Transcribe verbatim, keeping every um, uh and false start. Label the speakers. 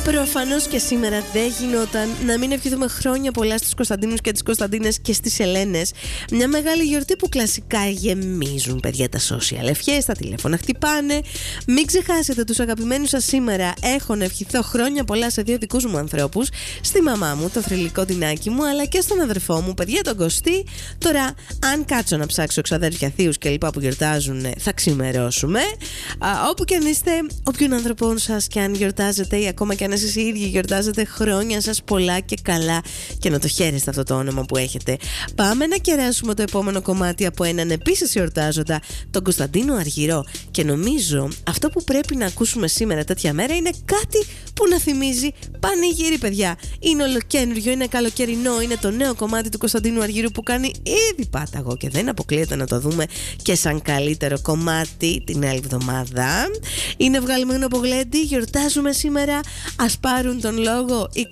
Speaker 1: Προφανώς και σήμερα δεν γινόταν να μην ευχηθούμε χρόνια πολλά στους Κωνσταντίνους και τις Κωνσταντίνες και στις Ελένες. Μια μεγάλη γιορτή που κλασικά γεμίζουν, παιδιά, τα social. Ευχές, τα τηλέφωνα χτυπάνε. Μην ξεχάσετε τους αγαπημένους σας σήμερα. Έχω να ευχηθώ χρόνια πολλά σε δύο δικούς μου ανθρώπους. Στη μαμά μου, το θρυλικό τινάκι μου, αλλά και στον αδερφό μου, παιδιά, τον Κωστή. Τώρα, αν κάτσω να ψάξω ξαδέρφια, θείους και λοιπά που γιορτάζουν, θα ξημερώσουμε. Α, όπου και αν είστε, όποιον άνθρωπό σας και αν γιορτάζετε ή ακόμα και αν εσείς οι ίδιοι γιορτάζετε, χρόνια σας πολλά και καλά και να το χαίρεστε αυτό το όνομα που έχετε. Πάμε να κεράσουμε το επόμενο κομμάτι από έναν επίσης γιορτάζοντα, τον Κωνσταντίνο Αργυρό. Και νομίζω αυτό που πρέπει να ακούσουμε σήμερα τέτοια μέρα είναι κάτι που να θυμίζει πανηγύρι, παιδιά. Είναι ολοκένουργιο, είναι καλοκαιρινό, είναι το νέο κομμάτι του Κωνσταντίνου Αργυρού που κάνει ήδη πάταγο και δεν αποκλείεται να το δούμε και σαν καλύτερο κομμάτι την άλλη εβδομάδα. Είναι βγαλμένο από γλέντι, γιορτάζουμε σήμερα. Ας πάρουν τον λόγο οι